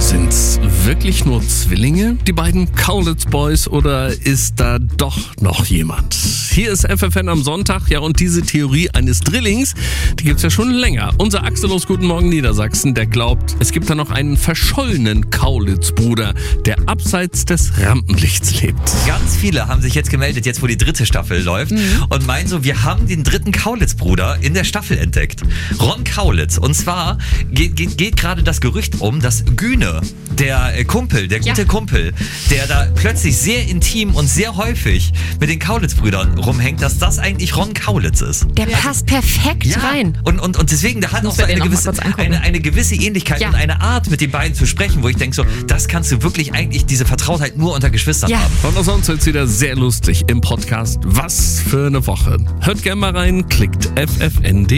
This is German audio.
Sind's wirklich nur Zwillinge, die beiden Kaulitz Boys, oder ist da doch noch jemand? Hier ist FFN am Sonntag, ja, und diese Theorie eines Drillings, die gibt's ja schon länger. Unser Axel aus Guten Morgen Niedersachsen, der glaubt, es gibt da noch einen verschollenen Kaulitz-Bruder, der abseits des Rampenlichts lebt. Ganz viele haben sich jetzt gemeldet, jetzt wo die 3. Staffel läuft, und meinen so, wir haben den 3. Kaulitz-Bruder in der Staffel entdeckt. Ron Kaulitz. Und zwar geht gerade das Gerücht um, dass Güne, der Kumpel, der gute Kumpel, der da plötzlich sehr intim und sehr häufig mit den Kaulitz-Brüdern rumhängt, dass das eigentlich Ron Kaulitz ist. Der passt perfekt rein. Und deswegen, der hat auch so eine gewisse Ähnlichkeit und eine Art, mit den beiden zu sprechen, wo ich denke so, das kannst du wirklich eigentlich, diese Vertrautheit nur unter Geschwistern haben. Und auch sonst wird's wieder sehr lustig im Podcast. Was für eine Woche. Hört gerne mal rein, klickt ffn.de.